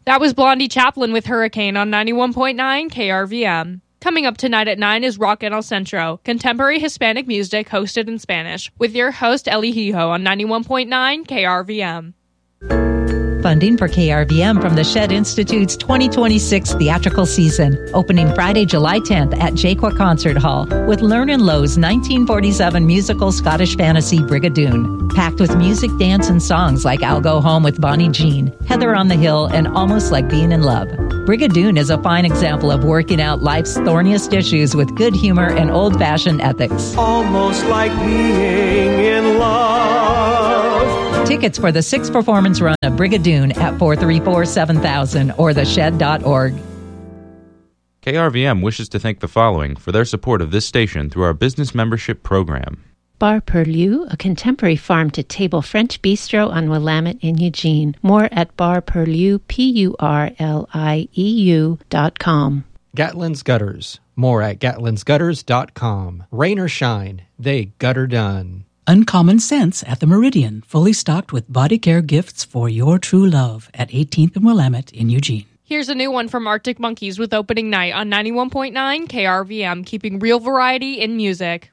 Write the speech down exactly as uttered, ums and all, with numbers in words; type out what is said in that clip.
That was Blondie Chaplin with Hurricane on ninety-one point nine K R V M. Coming up tonight at nine is Rock en El Centro, contemporary Hispanic music hosted in Spanish, with your host Ellie Hijo on ninety-one point nine K R V M. Funding for K R V M from the Shed Institute's twenty twenty-six theatrical season, opening Friday, July tenth at Jaqua Concert Hall with Lernan Lowe's nineteen forty-seven musical Scottish fantasy Brigadoon, packed with music, dance, and songs like I'll Go Home with Bonnie Jean, Heather on the Hill, and Almost Like Being in Love. Brigadoon is a fine example of working out life's thorniest issues with good humor and old-fashioned ethics. Almost like being in love. Tickets for the sixth performance run of Brigadoon at four three four, seven thousand or the shed dot org. K R V M wishes to thank the following for their support of this station through our business membership program. Bar Perlieu, a contemporary farm-to-table French bistro on Willamette in Eugene. More at bar perlieu, P U R L I E U dot com. Gatlin's Gutters. More at gatlins gutters dot com. Rain or shine, they gutter done. Uncommon Scents at the Meridian, fully stocked with body care gifts for your true love at eighteenth and Willamette in Eugene. Here's a new one from Arctic Monkeys with opening night on ninety-one point nine K R V M, keeping real variety in music.